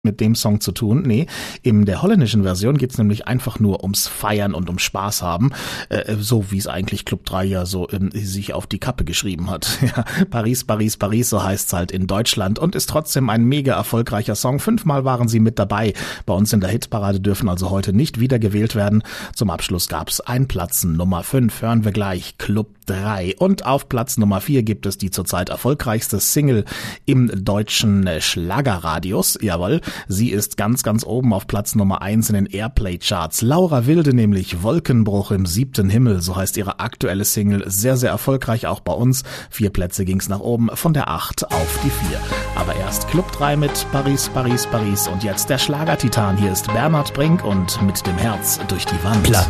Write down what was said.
mit dem Song zu tun. Nee, in der holländischen Version geht's nämlich einfach nur ums Feiern und ums Spaß haben, so wie es eigentlich Club 3 ja so sich auf die Kappe geschrieben hat. Ja, Paris, Paris, Paris, so heißt's halt in Deutschland und ist trotzdem ein mega erfolgreicher Song. 5-mal waren sie mit dabei. Bei uns in der Hitparade dürfen also heute nicht wieder gewählt werden. Zum Abschluss gab's einen Platz Nummer 5. Hören wir gleich Club 3. Und auf Platz Nummer 4 gibt es die zurzeit erfolgreichste Single im deutschen Schlagerradius. Jawohl, sie ist ganz, ganz oben auf Platz Nummer 1 in den Airplay-Charts. Laura Wilde nämlich, Wolkenbruch im 7. Himmel, so heißt ihre aktuelle Single. Sehr, sehr erfolgreich, auch bei uns. 4 Plätze ging's nach oben, von der 8 auf die 4. Aber erst Club 3 mit Paris, Paris, Paris. Und jetzt der Schlagertitan. Hier ist Bernhard Brink und mit dem Herz durch die Wand. Platz